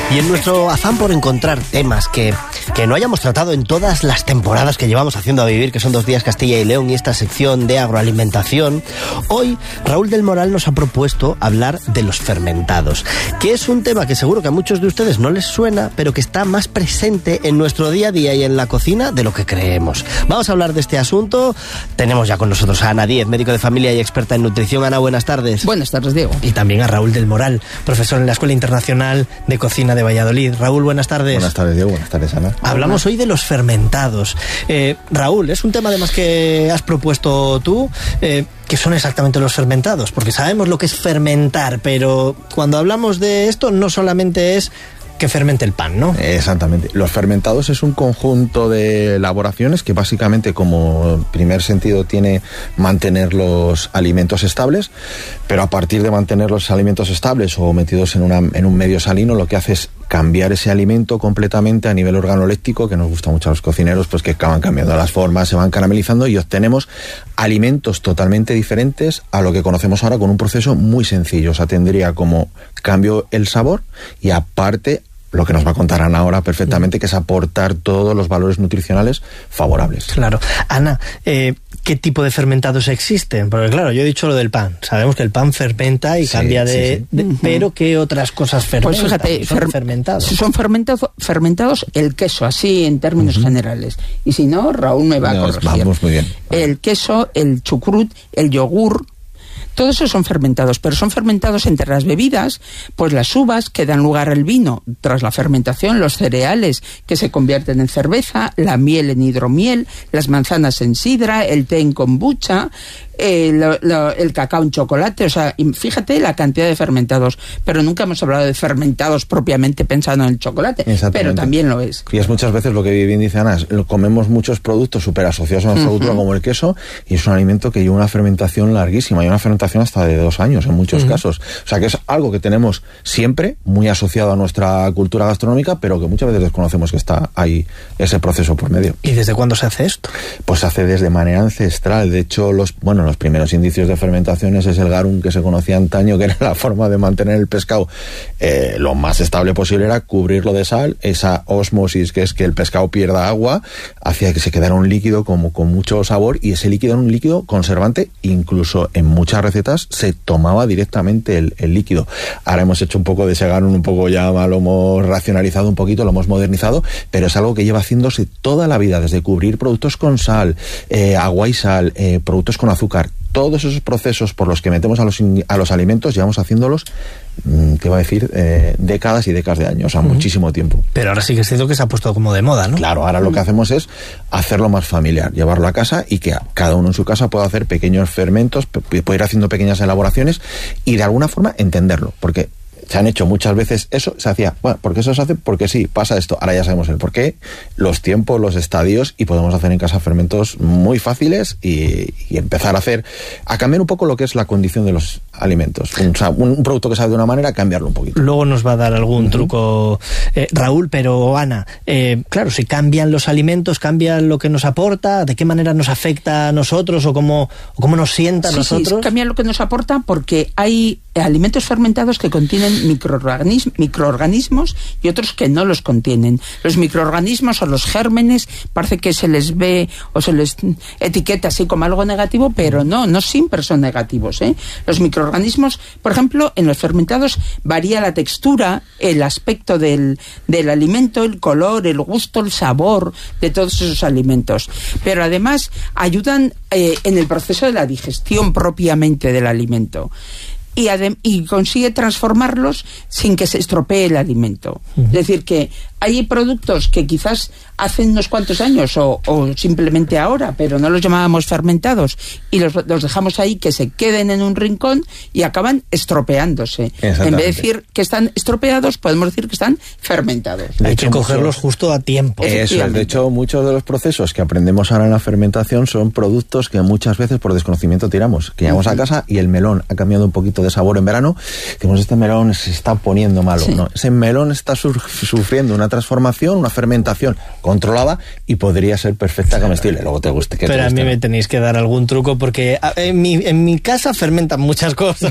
Y en nuestro afán por encontrar temas que no hayamos tratado en todas las temporadas que llevamos haciendo A Vivir, que son 2 días Castilla y León y esta sección de agroalimentación, hoy Raúl del Moral nos ha propuesto hablar de los fermentados, que es un tema que seguro que a muchos de ustedes no les suena, pero que está más presente en nuestro día a día y en la cocina de lo que creemos. Vamos a hablar de este asunto. Tenemos ya con nosotros a Ana Díez, médico de familia y experta en nutrición. Ana, buenas tardes. Buenas tardes, Diego. Y también a Raúl del Moral, profesor en la Escuela Internacional de Cocina de Valladolid. Raúl, buenas tardes. Buenas tardes, Diego. Buenas tardes, Ana. Hablamos hoy de los fermentados. Raúl, es un tema además que has propuesto tú. ¿Qué son exactamente los fermentados? Porque sabemos lo que es fermentar, pero cuando hablamos de esto no solamente es que fermente el pan, ¿no? Exactamente. Los fermentados es un conjunto de elaboraciones que básicamente, como primer sentido, tiene mantener los alimentos estables, pero a partir de mantener los alimentos estables o metidos en un medio salino, lo que hace es cambiar ese alimento completamente a nivel organoléptico, que nos gusta mucho a los cocineros, pues que acaban cambiando las formas, se van caramelizando y obtenemos alimentos totalmente diferentes a lo que conocemos ahora con un proceso muy sencillo. O sea, tendría como cambio el sabor y aparte lo que nos va a contar Ana ahora perfectamente, que es aportar todos los valores nutricionales favorables. Claro. Ana, ¿qué tipo de fermentados existen? Porque claro, yo he dicho lo del pan. Sabemos que el pan fermenta y cambia de pero ¿qué otras cosas fermentan? Pues fíjate, son fermentados. Son fermentados el queso, así en términos generales. Y si no, Raúl me va a corregir. Vamos muy bien. El queso, el chucrut, el yogur, todos esos son fermentados, pero son fermentados entre las bebidas, pues las uvas que dan lugar al vino tras la fermentación, los cereales que se convierten en cerveza, la miel en hidromiel, las manzanas en sidra, el té en kombucha, el cacao en chocolate. O sea, fíjate la cantidad de fermentados, pero nunca hemos hablado de fermentados propiamente pensando en el chocolate, pero también lo es. Y es muchas veces lo que bien dice Ana, comemos muchos productos súper asociados a nuestra cultura como el queso, y es un alimento que lleva una fermentación larguísima, y una fermentación hasta de 2 años en muchos casos. O sea que es algo que tenemos siempre muy asociado a nuestra cultura gastronómica, pero que muchas veces desconocemos que está ahí ese proceso por medio. ¿Y desde cuándo se hace esto? Pues se hace desde manera ancestral. De hecho, los primeros indicios de fermentaciones es el garum que se conocía antaño, que era la forma de mantener el pescado lo más estable posible, era cubrirlo de sal. Esa ósmosis, que es que el pescado pierda agua, hacía que se quedara un líquido como con mucho sabor, y ese líquido era un líquido conservante. Incluso en muchas recetas se tomaba directamente el líquido. Ahora hemos hecho un poco de ese garum, un poco ya lo hemos racionalizado un poquito, lo hemos modernizado, pero es algo que lleva haciéndose toda la vida, desde cubrir productos con sal, agua y sal, productos con azúcar. Todos esos procesos por los que metemos a los alimentos llevamos haciéndolos, te va a decir, décadas y décadas de años, o sea, muchísimo tiempo. Pero ahora sí que es cierto que se ha puesto como de moda, ¿no? Claro, ahora lo que hacemos es hacerlo más familiar, llevarlo a casa y que cada uno en su casa pueda hacer pequeños fermentos, puede ir haciendo pequeñas elaboraciones y de alguna forma entenderlo, porque se han hecho muchas veces eso, se hacía, bueno, ¿por qué eso se hace? Porque sí, pasa esto. Ahora ya sabemos el porqué, los tiempos, los estadios, y podemos hacer en casa fermentos muy fáciles y empezar a cambiar un poco lo que es la condición de los alimentos. O sea, un producto que sabe de una manera, cambiarlo un poquito. Luego nos va a dar algún truco Raúl, pero Ana, claro, si cambian los alimentos, cambian lo que nos aporta, ¿de qué manera nos afecta a nosotros o cómo nos sienta a nosotros? Sí, cambian lo que nos aporta porque hay alimentos fermentados que contienen microorganismos y otros que no los contienen. Los microorganismos o los gérmenes parece que se les ve o se les etiqueta así como algo negativo, pero no siempre son negativos, ¿eh? Los microorganismos, por ejemplo, en los fermentados varía la textura, el aspecto del alimento, el color, el gusto, el sabor de todos esos alimentos, pero además ayudan en el proceso de la digestión propiamente del alimento. Y consigue transformarlos sin que se estropee el alimento. Es decir, que hay productos que quizás hace unos cuantos años o simplemente ahora, pero no los llamábamos fermentados, y los dejamos ahí que se queden en un rincón y acaban estropeándose. En vez de decir que están estropeados, podemos decir que están fermentados. Hay que cogerlos justo a tiempo. Eso es. De hecho, muchos de los procesos que aprendemos ahora en la fermentación son productos que muchas veces por desconocimiento tiramos. Que llegamos a casa y el melón ha cambiado un poquito de sabor en verano. Decimos, este melón se está poniendo malo. Sí. ¿No? Ese melón está sufriendo una una transformación, una fermentación controlada y podría ser perfecta comestible. Luego te guste que pero te guste, a mí ¿no? me tenéis que dar algún truco porque en mi casa fermentan muchas cosas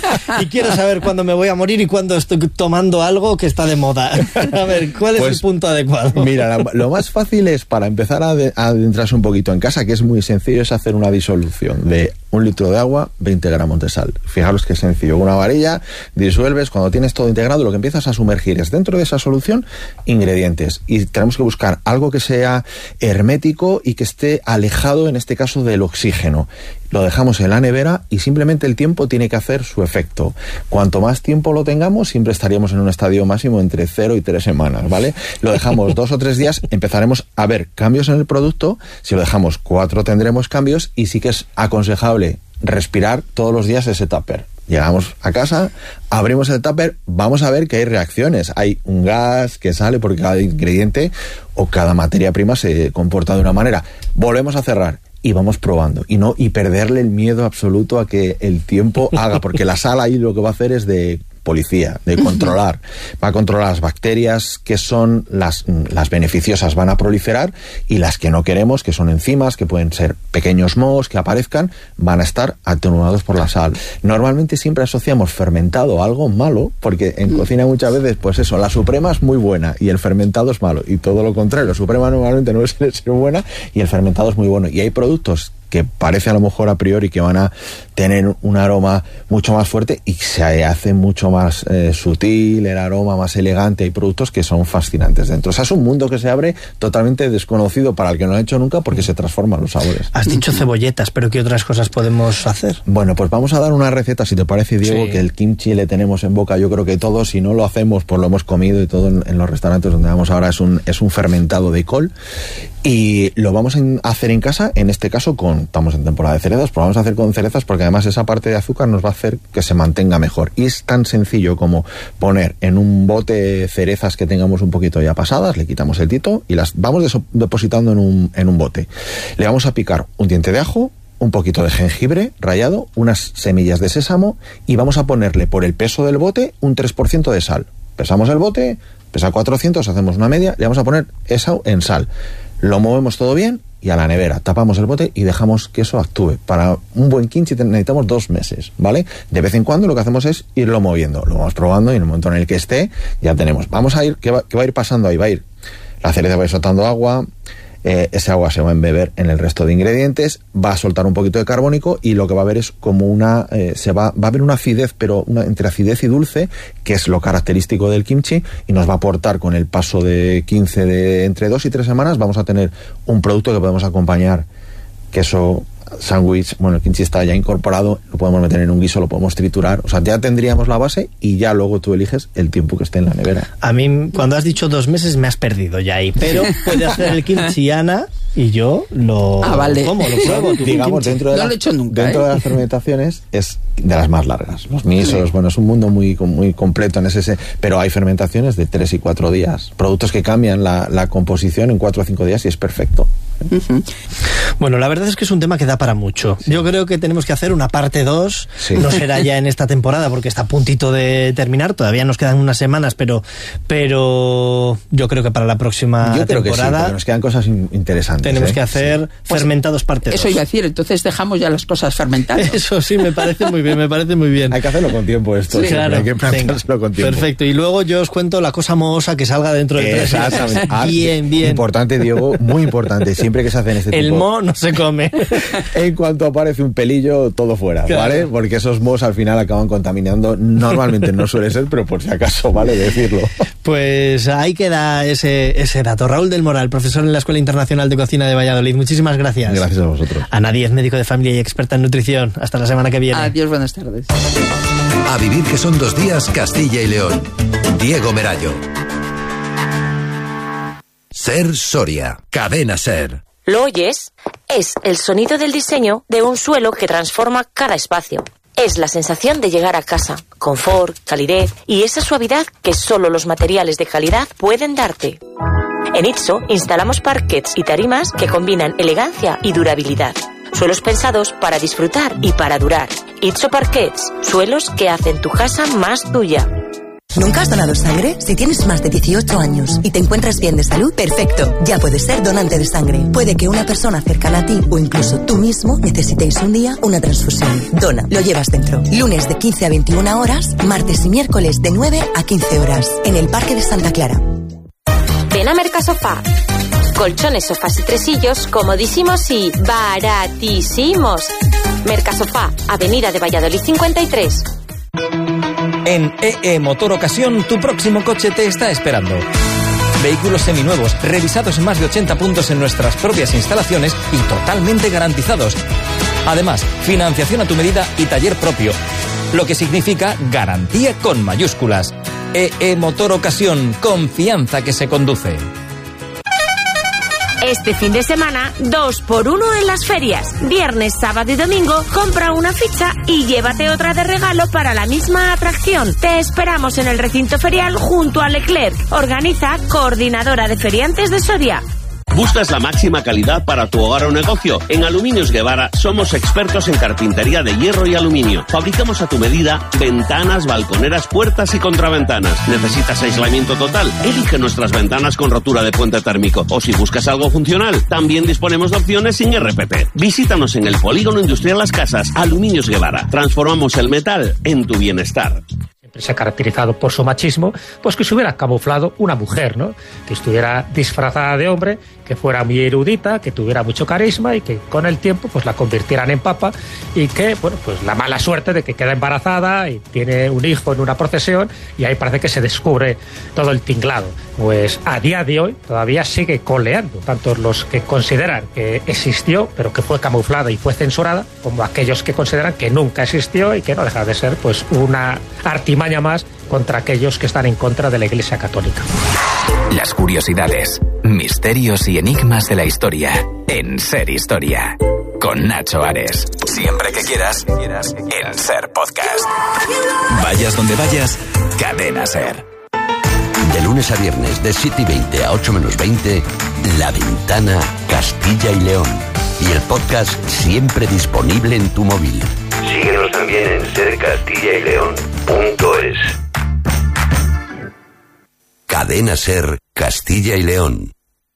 y quiero saber cuándo me voy a morir y cuándo estoy tomando algo que está de moda. A ver, ¿cuál es el punto adecuado? Mira, lo más fácil es, para empezar a adentrarse un poquito en casa, que es muy sencillo, es hacer una disolución de 1 litro de agua, 20 gramos de sal. Fijaros qué sencillo. Una varilla, disuelves, cuando tienes todo integrado, lo que empiezas a sumergir es dentro de esa solución ingredientes. Y tenemos que buscar algo que sea hermético y que esté alejado, en este caso, del oxígeno. Lo dejamos en la nevera y simplemente el tiempo tiene que hacer su efecto. Cuanto más tiempo lo tengamos, siempre estaríamos en un estadio máximo entre 0 y 3 semanas, ¿vale? Lo dejamos 2 o 3 días, empezaremos a ver cambios en el producto. Si lo dejamos 4 tendremos cambios, y sí que es aconsejable respirar todos los días ese tupper. Llegamos a casa, abrimos el tupper, vamos a ver que hay reacciones. Hay un gas que sale porque cada ingrediente o cada materia prima se comporta de una manera. Volvemos a cerrar y vamos probando. Y perderle el miedo absoluto a que el tiempo haga, porque la sal ahí lo que va a hacer es de policía, de controlar. Va a controlar las bacterias que son las beneficiosas, van a proliferar, y las que no queremos, que son enzimas, que pueden ser pequeños mohos que aparezcan, van a estar atenuados por la sal. Normalmente siempre asociamos fermentado a algo malo, porque en cocina muchas veces, pues eso, la suprema es muy buena y el fermentado es malo, y todo lo contrario, la suprema normalmente no suele ser buena y el fermentado es muy bueno. Y hay productos que parece a lo mejor a priori que van a tener un aroma mucho más fuerte y se hace mucho más sutil, el aroma más elegante. Hay productos que son fascinantes dentro. O sea, es un mundo que se abre totalmente desconocido para el que no lo ha hecho nunca, porque se transforman los sabores. Has dicho cebolletas, pero ¿qué otras cosas podemos hacer? Bueno, pues vamos a dar una receta, si te parece, Diego, sí. Que el kimchi le tenemos en boca, yo creo que todos, si no lo hacemos, pues lo hemos comido, y todo en los restaurantes donde vamos ahora es un fermentado de col, y lo vamos a hacer en casa, en este caso estamos en temporada de cerezas, pero vamos a hacer con cerezas porque además esa parte de azúcar nos va a hacer que se mantenga mejor. Y es tan sencillo como poner en un bote cerezas que tengamos un poquito ya pasadas, le quitamos el tito y las vamos depositando en un bote. Le vamos a picar un diente de ajo, un poquito de jengibre rallado, unas semillas de sésamo, y vamos a ponerle, por el peso del bote, un 3% de sal. Pesamos el bote, pesa 400, hacemos una media, le vamos a poner eso en sal. Lo movemos todo bien y a la nevera. Tapamos el bote y dejamos que eso actúe. Para un buen kimchi necesitamos 2 meses, ¿vale? De vez en cuando lo que hacemos es irlo moviendo. Lo vamos probando y en el momento en el que esté, ya tenemos. Vamos a ir, ¿qué va a ir pasando ahí? Va a ir, la cereza va a ir soltando agua, ese agua se va a embeber en el resto de ingredientes, va a soltar un poquito de carbónico, y lo que va a haber es como va a haber una acidez, pero entre acidez y dulce, que es lo característico del kimchi, y nos va a aportar, con el paso de entre 2 y 3 semanas, vamos a tener un producto que podemos acompañar, queso, sándwich. Bueno, el kimchi está ya incorporado, lo podemos meter en un guiso, lo podemos triturar, o sea, ya tendríamos la base y ya luego tú eliges el tiempo que esté en la nevera. A mí, cuando has dicho 2 meses, me has perdido ya ahí, pero puede hacer el kimchi Ana y yo lo vale. como, lo pruebo. Digamos, dentro de, no lo he hecho nunca, dentro de las fermentaciones es de las más largas. Los misos, bueno, es un mundo muy completo en ese, pero hay fermentaciones de 3 y 4 días. Productos que cambian la composición en 4 o 5 días y es perfecto. Uh-huh. Bueno, la verdad es que es un tema que da para mucho. Yo creo que tenemos que hacer una parte 2. Sí. No será ya en esta temporada porque está a puntito de terminar. Todavía nos quedan unas semanas, pero yo creo que para la próxima Yo creo temporada que sí, porque nos quedan cosas interesantes. tenemos que hacer fermentados parte 2. Eso iba a decir, entonces dejamos ya las cosas fermentadas. Eso sí, me parece muy bien, me parece muy bien. Hay que hacerlo con tiempo esto. Sí, claro. Hay que planteárselo con tiempo. Perfecto. Y luego yo os cuento la cosa mohosa que salga dentro de 3 meses. Exactamente. Bien, bien. Importante, Diego, muy importante. Siempre que se hacen este tipo... El moho no se come. En cuanto aparece un pelillo, todo fuera, Claro. ¿vale? Porque esos mohos al final acaban contaminando. Normalmente no suele ser, pero por si acaso, vale decirlo. Pues ahí queda ese dato. Raúl del Moral, profesor en la Escuela Internacional de Cocina de Valladolid. Muchísimas gracias. Gracias a vosotros. Ana Díez, médico de familia y experta en nutrición. Hasta la semana que viene. Adiós, buenas tardes. A vivir, que son 2 días, Castilla y León. Diego Merayo. Ser Soria. Cadena Ser. ¿Lo oyes? Es el sonido del diseño de un suelo que transforma cada espacio. Es la sensación de llegar a casa, confort, calidez y esa suavidad que solo los materiales de calidad pueden darte. En Itso instalamos parquets y tarimas que combinan elegancia y durabilidad. Suelos pensados para disfrutar y para durar. Itso Parquets, suelos que hacen tu casa más tuya. ¿Nunca has donado sangre? Si tienes más de 18 años y te encuentras bien de salud, perfecto, ya puedes ser donante de sangre. Puede que una persona cercana a ti o incluso tú mismo necesitéis un día una transfusión. Dona, lo llevas dentro. Lunes de 15 a 21 horas, martes y miércoles de 9 a 15 horas, en el Parque de Santa Clara. Ven a Mercasofá. Colchones, sofás y tresillos comodísimos y baratísimos. Mercasofá, Avenida de Valladolid 53. En EE Motor Ocasión, tu próximo coche te está esperando. Vehículos seminuevos, revisados en más de 80 puntos en nuestras propias instalaciones y totalmente garantizados. Además, financiación a tu medida y taller propio, lo que significa garantía con mayúsculas. EE Motor Ocasión, confianza que se conduce. Este fin de semana, 2x1 en las ferias. Viernes, sábado y domingo, compra una ficha y llévate otra de regalo para la misma atracción. Te esperamos en el recinto ferial junto a Leclerc. Organiza Coordinadora de Feriantes de Soria. ¿Buscas la máxima calidad para tu hogar o negocio? En Aluminios Guevara somos expertos en carpintería de hierro y aluminio. Fabricamos a tu medida ventanas, balconeras, puertas y contraventanas. ¿Necesitas aislamiento total? Elige nuestras ventanas con rotura de puente térmico. O si buscas algo funcional, también disponemos de opciones sin RPP. Visítanos en el Polígono Industrial Las Casas. Aluminios Guevara. Transformamos el metal en tu bienestar. Se ha caracterizado por su machismo, pues que se hubiera camuflado una mujer, ¿no? Que estuviera disfrazada de hombre, que fuera muy erudita, que tuviera mucho carisma y que con el tiempo pues la convirtieran en papa y que, bueno, pues la mala suerte de que queda embarazada y tiene un hijo en una procesión y ahí parece que se descubre todo el tinglado. Pues a día de hoy todavía sigue coleando, tanto los que consideran que existió pero que fue camuflada y fue censurada, como aquellos que consideran que nunca existió y que no deja de ser pues una artimaña más contra aquellos que están en contra de la Iglesia Católica. Las curiosidades, misterios y enigmas de la historia en Ser Historia. Con Nacho Ares. Siempre que quieras, en Ser Podcast. Vayas donde vayas, Cadena Ser. De lunes a viernes, de 7:20 a 8:20, La Ventana, Castilla y León. Y el podcast siempre disponible en tu móvil. Síguenos también en sercastillaYleón.es. Cadena Ser, Castilla y León.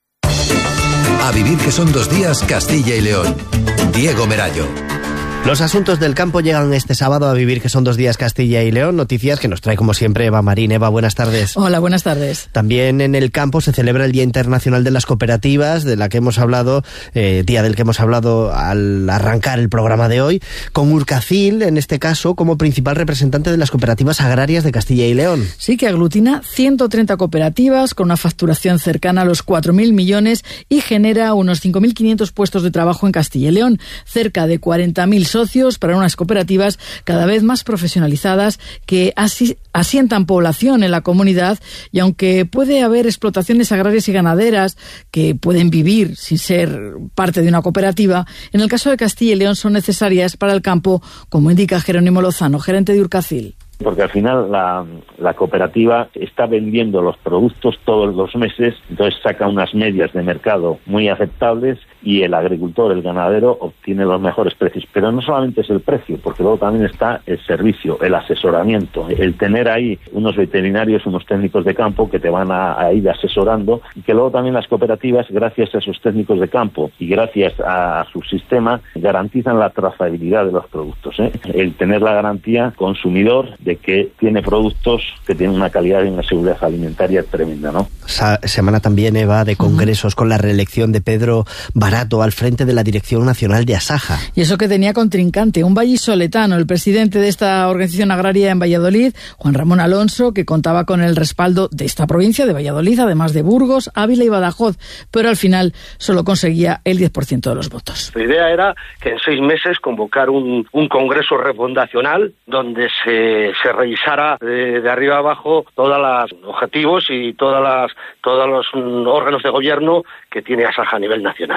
A vivir que son 2 días, Castilla y León. Diego Merayo. Los asuntos del campo llegan este sábado a Vivir que son 2 días, Castilla y León. Noticias que nos trae como siempre Eva Marín. Eva, buenas tardes. Hola, buenas tardes. También en el campo se celebra el Día Internacional de las Cooperativas, de la que hemos hablado, día del que hemos hablado al arrancar el programa de hoy, con Urcacil, en este caso, como principal representante de las cooperativas agrarias de Castilla y León. Sí, que aglutina 130 cooperativas con una facturación cercana a los 4.000 millones y genera unos 5.500 puestos de trabajo en Castilla y León, cerca de 40.000 socios para unas cooperativas cada vez más profesionalizadas que asientan población en la comunidad, y aunque puede haber explotaciones agrarias y ganaderas que pueden vivir sin ser parte de una cooperativa, en el caso de Castilla y León son necesarias para el campo, como indica Jerónimo Lozano, gerente de Urcacil. Porque al final la cooperativa está vendiendo los productos todos los meses, entonces saca unas medias de mercado muy aceptables y el agricultor, el ganadero, obtiene los mejores precios. Pero no solamente es el precio, porque luego también está el servicio, el asesoramiento, el tener ahí unos veterinarios, unos técnicos de campo que te van a ir asesorando, y que luego también las cooperativas, gracias a esos técnicos de campo y gracias a su sistema, garantizan la trazabilidad de los productos, el tener la garantía consumidor de que tiene productos que tienen una calidad y una seguridad alimentaria tremenda, ¿no? Semana también, Eva, de congresos con la reelección de Pedro Barato al frente de la Dirección Nacional de Asaja. Y eso que tenía contrincante, un vallisoletano, el presidente de esta organización agraria en Valladolid, Juan Ramón Alonso, que contaba con el respaldo de esta provincia, de Valladolid, además de Burgos, Ávila y Badajoz, pero al final solo conseguía el 10% de los votos. La idea era que en 6 meses convocar un congreso refundacional donde se revisara de arriba abajo todos los objetivos y todos los órganos de gobierno que tiene Asaja a nivel nacional.